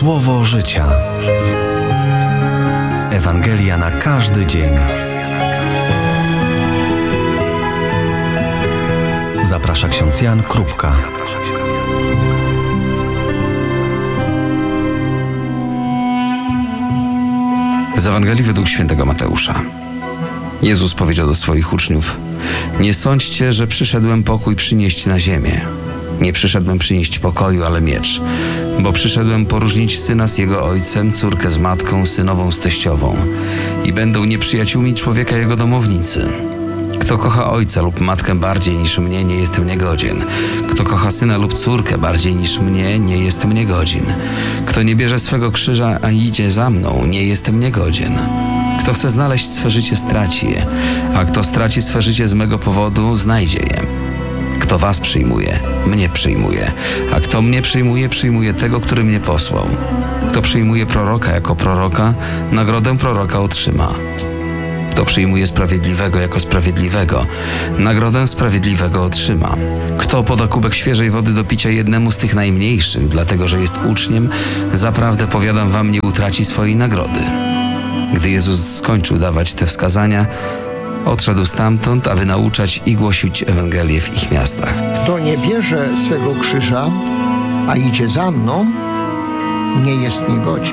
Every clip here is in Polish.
Słowo życia. Ewangelia na każdy dzień. Zaprasza ksiądz Jan Krupka. Z Ewangelii według świętego Mateusza. Jezus powiedział do swoich uczniów: nie sądźcie, że przyszedłem pokój przynieść na ziemię. Nie przyszedłem przynieść pokoju, ale miecz. Bo przyszedłem poróżnić syna z jego ojcem, córkę z matką, synową z teściową. I będą nieprzyjaciółmi człowieka jego domownicy. Kto kocha ojca lub matkę bardziej niż mnie, nie jest mnie godzien. Kto kocha syna lub córkę bardziej niż mnie, nie jest mnie godzin. Kto nie bierze swego krzyża, a idzie za mną, nie jest mnie godzien. Kto chce znaleźć swe życie, straci je, a kto straci swe życie z mego powodu, znajdzie je. Kto was przyjmuje, mnie przyjmuje, a kto mnie przyjmuje, przyjmuje tego, który mnie posłał. Kto przyjmuje proroka jako proroka, nagrodę proroka otrzyma. Kto przyjmuje sprawiedliwego jako sprawiedliwego, nagrodę sprawiedliwego otrzyma. Kto poda kubek świeżej wody do picia jednemu z tych najmniejszych, dlatego że jest uczniem, zaprawdę powiadam wam, nie utraci swojej nagrody. Gdy Jezus skończył dawać te wskazania, odszedł stamtąd, aby nauczać i głosić Ewangelię w ich miastach. Kto nie bierze swego krzyża, a idzie za mną, nie jest mnie godzien.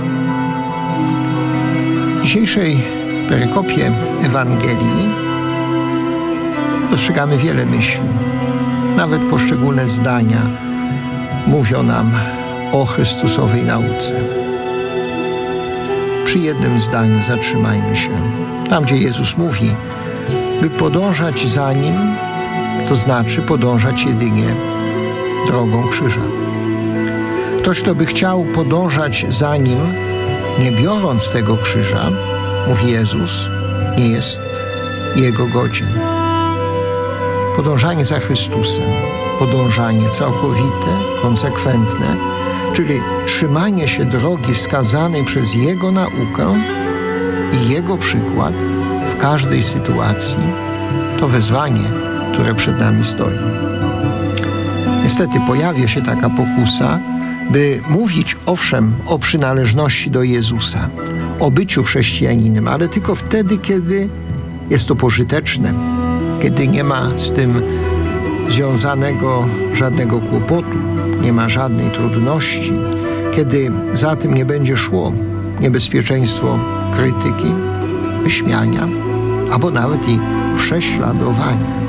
W dzisiejszej perykopie Ewangelii dostrzegamy wiele myśli. Nawet poszczególne zdania mówią nam o Chrystusowej nauce. Przy jednym zdaniu zatrzymajmy się. Tam, gdzie Jezus mówi, by podążać za Nim, to znaczy podążać jedynie drogą krzyża. Ktoś, kto by chciał podążać za Nim, nie biorąc tego krzyża, mówi Jezus, nie jest Jego godzien. Podążanie za Chrystusem, podążanie całkowite, konsekwentne, czyli trzymanie się drogi wskazanej przez Jego naukę i Jego przykład w każdej sytuacji, to wezwanie, które przed nami stoi. Niestety pojawia się taka pokusa, by mówić owszem o przynależności do Jezusa, o byciu chrześcijaninem, ale tylko wtedy, kiedy jest to pożyteczne, kiedy nie ma z tym związanego żadnego kłopotu, nie ma żadnej trudności, kiedy za tym nie będzie szło niebezpieczeństwo krytyki, wyśmiania, albo nawet i prześladowania.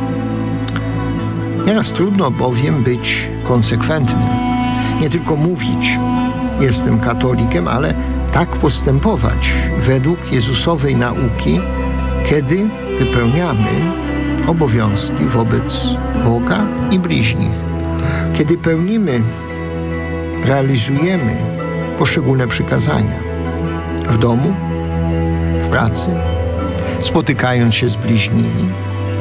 Nieraz trudno bowiem być konsekwentnym. Nie tylko mówić, jestem katolikiem, ale tak postępować według Jezusowej nauki, kiedy wypełniamy obowiązki wobec Boga i bliźnich. Kiedy pełnimy, realizujemy poszczególne przykazania w domu, w pracy, spotykając się z bliźnimi,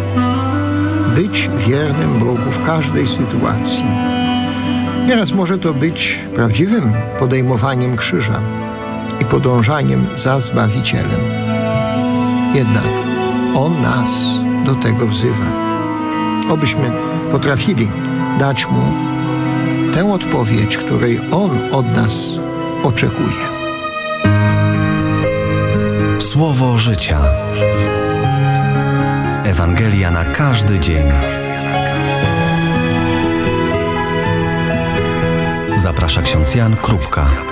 być wiernym Bogu w każdej sytuacji. Nieraz może to być prawdziwym podejmowaniem krzyża i podążaniem za Zbawicielem. Jednak On nas do tego wzywa. Obyśmy potrafili dać Mu tę odpowiedź, której On od nas oczekuje. Słowo życia. Ewangelia na każdy dzień. Zaprasza ksiądz Jan Krupka.